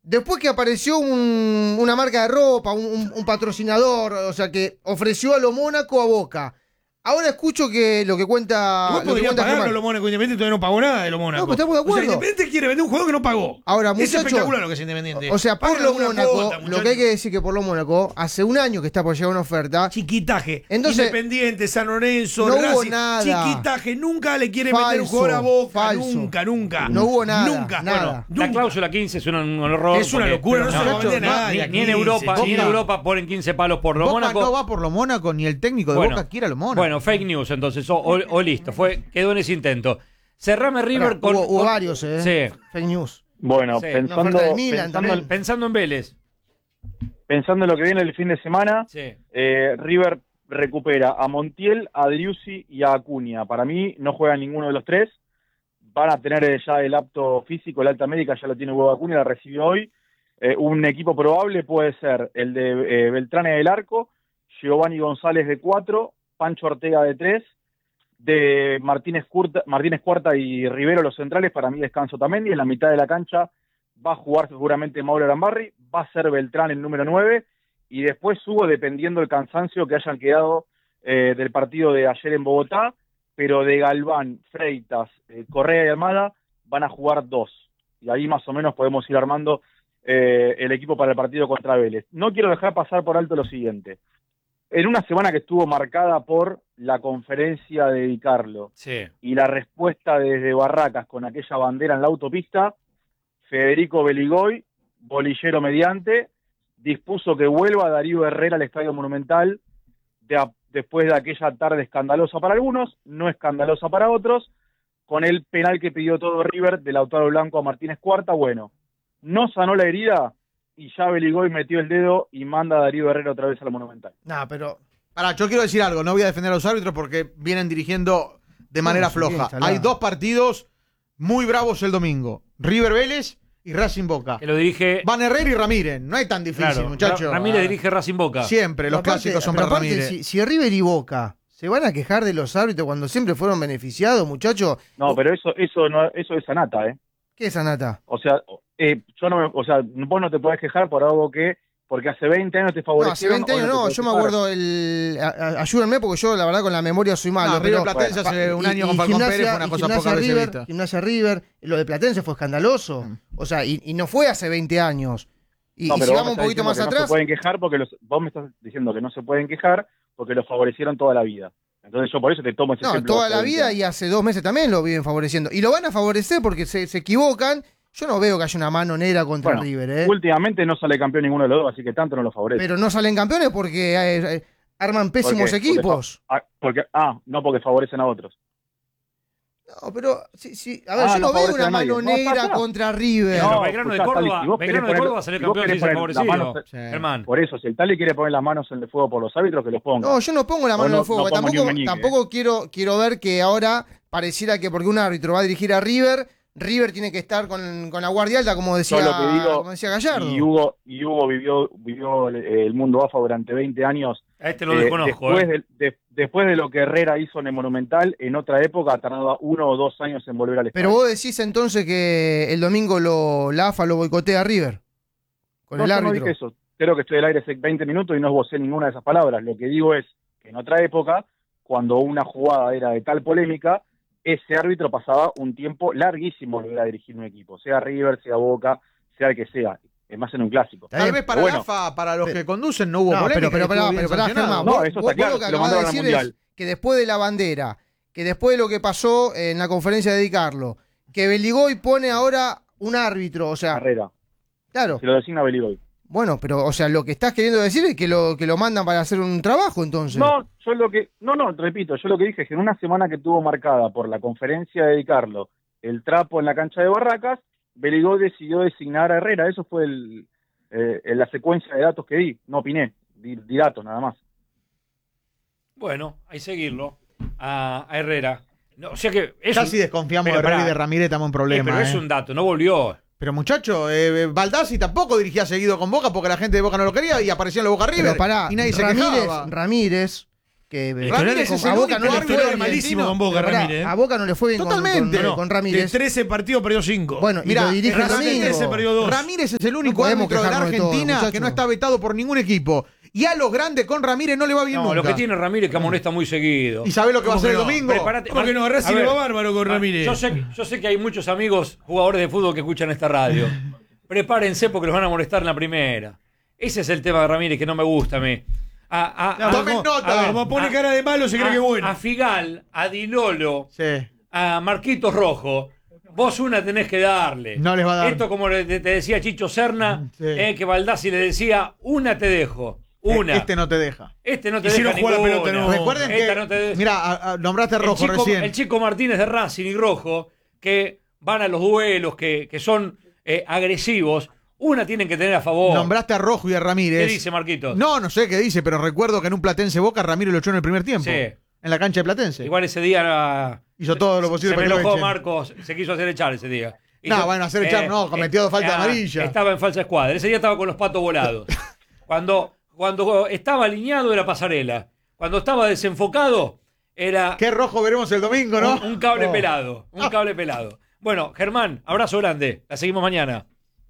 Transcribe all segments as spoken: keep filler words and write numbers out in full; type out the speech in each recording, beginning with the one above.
después que apareció un, una marca de ropa, un, un, un patrocinador, o sea, que ofreció a lo Mónaco a Boca. Ahora escucho que lo que cuenta. Vos podrías pagarlo a lo Mónaco. Independiente todavía no pagó nada de lo Mónaco. No, pero estamos de acuerdo. O sea, Independiente quiere vender un jugador que no pagó. Ahora, muchachos, es espectacular lo que es Independiente. O sea, por Pagan lo alguna Mónaco, cuota, lo que hay que decir que por lo Mónaco, hace un año que está por llegar una oferta. Chiquitaje. Entonces, Independiente, San Lorenzo, no Racing, hubo nada. Chiquitaje. Nunca le quiere Falso, meter un jugador a Boca. falso. Nunca, nunca. No hubo nada. Nunca. Nada. Bueno, La nunca. cláusula quince es un, un horror. Es una porque- locura, no se lo vende no, nadie ni, aquí, ni en Europa, sí, ni en Boca- Europa ponen quince palos por lo Boca Mónaco. no va por lo Mónaco, ni el técnico de Bueno, Boca quiere a lo Mónaco. Bueno, fake news entonces, o, o- o listo, fue, quedó en ese intento. Cerrame River Ahora, con, hubo, hubo con- varios, ¿eh? Sí. Fake news. Bueno, Sí, una pensando, oferta del Milan pensando, también. Pensando en Vélez. pensando en lo que viene el fin de semana, Sí. eh, River recupera a Montiel, a Driussi y a Acuña. Para mí no juega ninguno de los tres. Van a tener eh, ya el apto físico, el alta médica ya lo tiene Hugo Acuña, la recibió hoy. Eh, un equipo probable puede ser el de eh, Beltrán del arco, Giovanni González de cuatro, Pancho Ortega de tres, de Martínez, Curta, Martínez Cuarta y Rivero los centrales. Para mí descanso también, y en la mitad de la cancha va a jugar seguramente Mauro Arambarri, va a ser Beltrán el número nueve, y después Hugo, dependiendo del cansancio que hayan quedado eh, del partido de ayer en Bogotá, pero de Galván, Freitas, eh, Correa y Almada van a jugar dos, y ahí más o menos podemos ir armando eh, el equipo para el partido contra Vélez. No quiero dejar pasar por alto lo siguiente. En una semana que estuvo marcada por la conferencia de Di Carlo Sí. y la respuesta desde Barracas con aquella bandera en la autopista, Federico Beligoy, bolillero mediante, dispuso que vuelva Darío Herrera al Estadio Monumental de a, después de aquella tarde escandalosa para algunos, no escandalosa para otros, con el penal que pidió todo River de Lautaro Blanco a Martínez Cuarta. Bueno, no sanó la herida y ya Beligoy metió el dedo y manda a Darío Herrera otra vez al Monumental. Nah, pero. Pará, yo quiero decir algo, no voy a defender a los árbitros porque vienen dirigiendo de manera No, sí, floja. instalado. Hay dos partidos muy bravos el domingo. River Vélez y Racing Boca. Que lo dirige. Van Herrera y Ramírez. No hay tan difícil, Claro, muchachos. Ra- Ramírez dirige Racing Boca. Siempre, los Pero aparte- clásicos son pero para aparte, Ramírez. Si, si River y Boca se van a quejar de los árbitros cuando siempre fueron beneficiados, muchachos. No, pero eso eso no eso es Anata, ¿eh? ¿Qué es Anata? O sea, eh, yo no me, o sea, vos no te podés quejar por algo que, porque hace veinte años te No, favorecieron. hace veinte años hoy te no, podés yo me quejar. acuerdo el. a- a- ayúdenme porque yo la verdad con la memoria soy malo. No, River pero- Platense bueno, hace un y- año y con Falcón Gimnasia- Pérez fue una y cosa Gimnasia pocas veces River, vista. Gimnasia River, lo de Platense fue escandaloso. O sea, y, y no fue hace veinte años. Y, No, y pero si vos vamos me un estás poquito diciendo más que No atrás. se pueden quejar porque los, vos me estás diciendo que no se pueden quejar porque los favorecieron toda la vida. Entonces yo por eso te tomo ese No, ejemplo. toda hace la veinte vida años. y hace dos meses también lo viven favoreciendo. Y lo van a favorecer porque se, se equivocan. Yo no veo que haya una mano negra contra Bueno, River, ¿eh? últimamente no sale campeón ninguno de los dos, así que tanto no lo favorece. Pero no salen campeones porque eh, eh, arman pésimos ¿Por qué? equipos. Porque, fa- ah, porque, ah, no porque favorecen a otros. No, pero sí, sí. A ver, Ah, yo no no veo favorece una a nadie. mano No, está negra acá. contra River. No, No, Belgrano de escuchá, Córdoba, Tali, si vos Belgrano querés de poner- Córdoba salió si vos campeón querés sin ser poner las favorecido. manos- Sí. Hermano. Por eso, si el Tali quiere poner las manos en el fuego por los árbitros, que los ponga. No, yo no pongo la O mano en no- el fuego. no pongo ni tampoco un meñique, tampoco quiero, quiero ver que ahora pareciera que porque un árbitro va a dirigir a River, River tiene que estar con, con la guardia alta, como decía, Yo lo que digo, como decía Gallardo. Y Hugo, y Hugo vivió, vivió eh, el mundo AFA durante veinte años. A este lo Eh, desconozco. después, eh. de, de- después de lo que Herrera hizo en el Monumental, en otra época tardaba uno o dos años en volver al estadio. Pero vos decís entonces que el domingo lo, la AFA lo boicotea a River. Con No, el yo no árbitro. dije eso. Creo que estoy al aire hace veinte minutos y no esbocé ninguna de esas palabras. Lo que digo es que en otra época, cuando una jugada era de tal polémica, ese árbitro pasaba un tiempo larguísimo volver a dirigir un equipo, sea River, sea Boca, sea el que sea, es más en un clásico. Está Tal bien, vez para pero el bueno. AFA, para los Pero- que conducen, no hubo No, polémica. pero, pero, y pará, estuvo pero bien pará, sancionado. Germán, No, vos, eso vos- está claro, vos lo que se lo acabas de mandaron al decir Mundial. es que después de la bandera, que después de lo que pasó en la conferencia de Di Carlo, que Beligoy pone ahora un árbitro, o sea, Herrera, claro, se lo designa Beligoy. bueno, pero, o sea, lo que estás queriendo decir es que lo, que lo mandan para hacer un trabajo, entonces. No, yo lo que, no, no, repito, yo lo que dije es que en una semana que tuvo marcada por la conferencia de Di Carlo, el trapo en la cancha de Barracas, Beligoy decidió designar a Herrera. Eso fue el, eh, la secuencia de datos que di, no opiné, di, di datos nada más. Bueno, hay que seguirlo. A, a Herrera. No, o sea que es Casi un- desconfiamos pero de Herrera pará. y de Ramírez, estamos en eh, problema. pero es eh. un dato, no volvió. Pero muchacho, eh, Baldassi tampoco dirigía seguido con Boca porque la gente de Boca no lo quería y aparecían los Boca River. Pero pará, y nadie se Ramírez, quejaba. Ramírez Que Ramírez es a el Boca único no le árbitro fue bien. malísimo con Boca, Pará, Ramírez. a Boca no le fue bien con- Totalmente. con, No, con de Ramírez. trece partidos perdió cinco. Bueno, y Mirá, lo dirige el Ramírez domingo. se perdió dos. Ramírez es el único podemos árbitro de la quejarnos de todo, Argentina muchachos. que no está vetado por ningún equipo. Y a los grandes con Ramírez no le va bien No, nunca. lo que tiene Ramírez que amonesta muy seguido. ¿Y sabés lo que va a ¿Cómo hacer que el no? domingo? Prepárate. ¿Cómo que no? A Racing ver, va bárbaro con ah, Ramírez. Yo sé, yo sé que hay muchos amigos jugadores de fútbol que escuchan esta radio. Prepárense porque los van a molestar en la primera. Ese es el tema de Ramírez que no me gusta a mí. A, a- No, a- tomen como- nota. a ver, como pone a- cara de malo, se cree a- que es bueno. A Figal, a Dilolo, Sí. a Marquitos Rojo. Vos una tenés que darle. No les va a dar. Esto como le- te decía Chicho Serna, Sí. eh, que Baldassi le decía, una te dejo. Una. Este no te deja. Este no te Y si deja no juega la ninguna. pelota, no. Recuerden Esta que. no te de- Mira, a- a- nombraste a el Rojo chico, recién. el chico Martínez de Racing y Rojo, que van a los duelos, que, que son eh, agresivos, una tienen que tener a favor. Nombraste a Rojo y a Ramírez. ¿Qué dice Marquitos? No, no sé qué dice, pero recuerdo que en un Platense Boca Ramírez lo echó en el primer tiempo. Sí. En la cancha de Platense. Igual ese día Hizo todo lo posible se me para que lo enojó echen. Marcos, se quiso hacer echar ese día. No, bueno, hacer echar no, cometió falta ah, amarilla. Estaba en falsa escuadra. Ese día estaba con los patos volados. Cuando, cuando estaba alineado era pasarela. Cuando estaba desenfocado era Qué Rojo veremos el domingo, ¿no? un, un cable Oh. pelado. Un cable pelado. Bueno, Germán, abrazo grande. La seguimos mañana.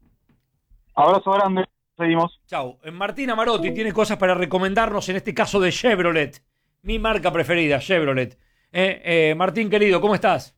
Abrazo grande, seguimos. Chau. Martín Amarotti tiene cosas para recomendarnos, en este caso de Chevrolet. Mi marca preferida, Chevrolet. Eh, eh, Martín, querido, ¿cómo estás?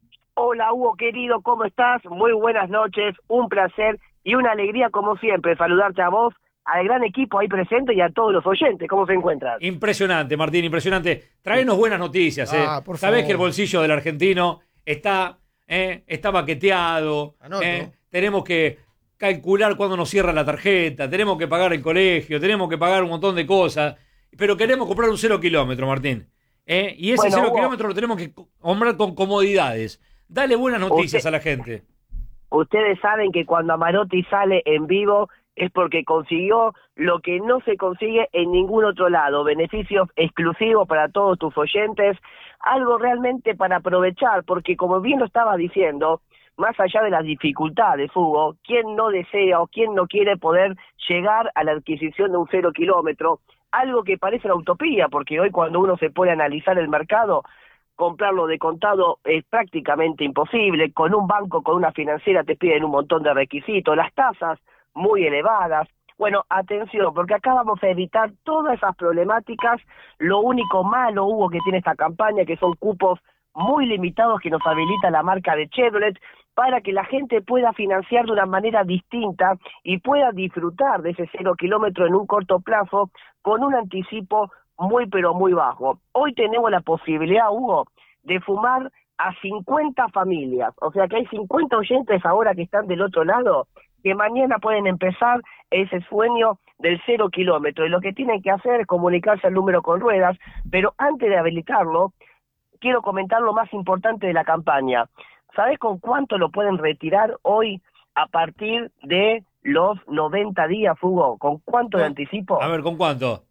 Hola Hugo querido, ¿cómo estás? Muy buenas noches, un placer y una alegría como siempre saludarte a vos, al gran equipo ahí presente y a todos los oyentes. ¿Cómo se encuentran? Impresionante, Martín, impresionante. Traenos buenas noticias. Eh. Ah, por Sabés favor. que el bolsillo del argentino está, eh, está baqueteado. Anoto. eh. Tenemos que calcular cuándo nos cierra la tarjeta, tenemos que pagar el colegio, tenemos que pagar un montón de cosas. Pero queremos comprar un cero kilómetro, Martín. Eh. Y ese Bueno, cero Hugo, kilómetro lo tenemos que comprar con comodidades. Dale buenas noticias Usted- a la gente. Ustedes saben que cuando Amarotti sale en vivo es porque consiguió lo que no se consigue en ningún otro lado, beneficios exclusivos para todos tus oyentes, algo realmente para aprovechar, porque como bien lo estaba diciendo, más allá de las dificultades, Hugo, ¿quién no desea o quién no quiere poder llegar a la adquisición de un cero kilómetro? Algo que parece una utopía, porque hoy cuando uno se pone a analizar el mercado, comprarlo de contado es prácticamente imposible. Con un banco, con una financiera te piden un montón de requisitos, las tasas muy elevadas. Bueno, atención, porque acá vamos a evitar todas esas problemáticas. Lo único malo, Hugo, que tiene esta campaña, que son cupos muy limitados que nos habilita la marca de Chevrolet para que la gente pueda financiar de una manera distinta y pueda disfrutar de ese cero kilómetro en un corto plazo con un anticipo muy pero muy bajo. Hoy tenemos la posibilidad, Hugo, de fumar a cincuenta familias, o sea que hay cincuenta oyentes ahora que están del otro lado, que mañana pueden empezar ese sueño del cero kilómetro, y lo que tienen que hacer es comunicarse al número con ruedas, pero antes de habilitarlo, quiero comentar lo más importante de la campaña. ¿Sabés con cuánto lo pueden retirar hoy a partir de los noventa días, Hugo? ¿Con cuánto de anticipo? A ver, ¿con cuánto?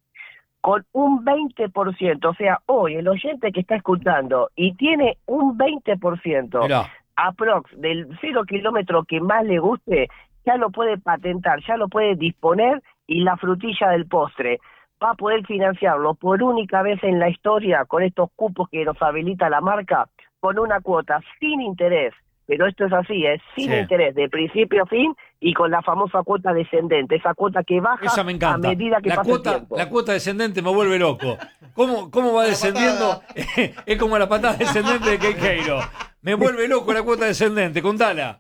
Con un veinte por ciento, o sea, hoy el oyente que está escuchando y tiene un veinte por ciento Mirá. aprox del cero kilómetro que más le guste, ya lo puede patentar, ya lo puede disponer, y la frutilla del postre va a poder financiarlo por única vez en la historia con estos cupos que nos habilita la marca, con una cuota sin interés. Pero esto es así, es sin Sí. interés, de principio a fin, y con la famosa cuota descendente, esa cuota que baja Esa me a encanta. medida que La pasa cuota, el tiempo. la cuota descendente me vuelve loco. ¿Cómo, cómo va descendiendo? Es como la patada descendente de Queiqueiro. Me vuelve loco la cuota descendente, contala.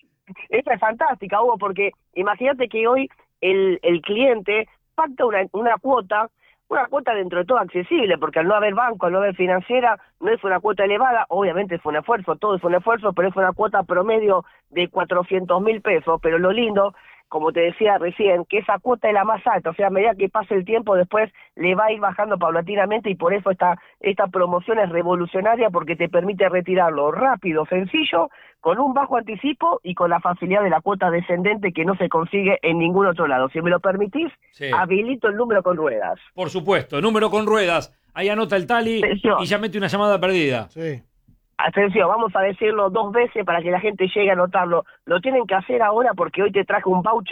Esa es fantástica, Hugo, porque imagínate que hoy el, el cliente pacta una, una cuota, una cuota dentro de todo accesible, porque al no haber banco, al no haber financiera, no es una cuota elevada, obviamente fue un esfuerzo, todo es un esfuerzo, pero es una cuota promedio de cuatrocientos mil pesos, pero lo lindo, como te decía recién, que esa cuota es la más alta, o sea, a medida que pase el tiempo después le va a ir bajando paulatinamente, y por eso esta, esta promoción es revolucionaria, porque te permite retirarlo rápido, sencillo, con un bajo anticipo y con la facilidad de la cuota descendente que no se consigue en ningún otro lado. Si me lo permitís, Sí. habilito el número con ruedas. Por supuesto, número con ruedas. Ahí anota el tali Atención. y ya mete una llamada perdida. Sí. Atención, vamos a decirlo dos veces para que la gente llegue a anotarlo. Lo tienen que hacer ahora porque hoy te traje un voucher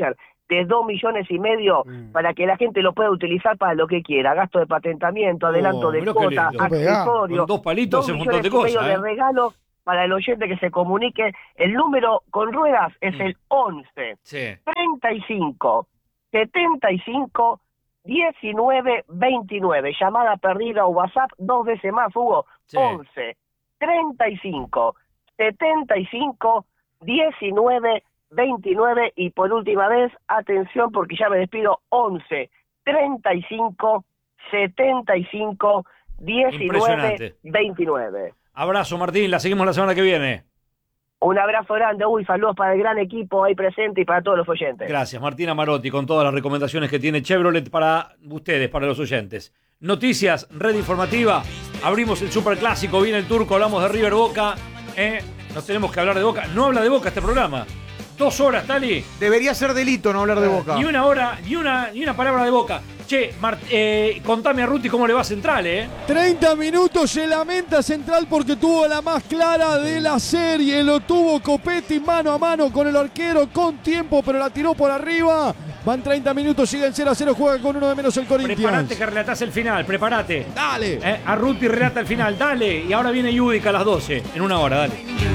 de dos millones y medio Mm. para que la gente lo pueda utilizar para lo que quiera, gasto de patentamiento, adelanto Oh, de mirá qué cuota, lindo. accesorio, Con dos palitos hace un montón de millones y cosas, medio ¿eh? de regalo para el oyente que se comunique. El número con ruedas es Mm. el once, Sí. treinta y cinco, setenta y cinco, diecinueve, veintinueve. Llamada perdida o WhatsApp dos veces más, Hugo. Sí. once, treinta y cinco, setenta y cinco, diecinueve, veintinueve. Y por última vez, atención porque ya me despido, once, treinta y cinco, setenta y cinco, diecinueve, Impresionante. veintinueve. Abrazo, Martín. La seguimos la semana que viene. Un abrazo grande, uy, saludos para el gran equipo ahí presente y para todos los oyentes. Gracias, Martina Marotti, con todas las recomendaciones que tiene Chevrolet para ustedes, para los oyentes. Noticias, red informativa. Abrimos el superclásico, viene el turco, hablamos de River Boca. ¿eh? Nos tenemos que hablar de Boca. No habla de Boca este programa. Dos horas, Tali. Debería ser delito no hablar de Boca. Ni una hora, ni una, ni una palabra de Boca. Che, Mart- eh, contame a Ruti cómo le va a Central, ¿eh? treinta minutos se lamenta Central porque tuvo la más clara de la serie. Lo tuvo Copetti mano a mano con el arquero con tiempo, pero la tiró por arriba. Van treinta minutos, siguen cero a cero, juega con uno de menos el Preparate Corinthians. que relatás el final, prepárate. Dale. Eh, a Ruti relata el final, dale. Y ahora viene Yudica a las doce, en una hora, dale.